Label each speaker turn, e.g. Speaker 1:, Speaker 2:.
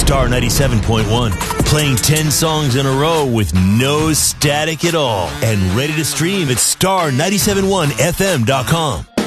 Speaker 1: Star 97.1. Playing 10 songs in a row with no static at all. And ready to stream at star971fm.com.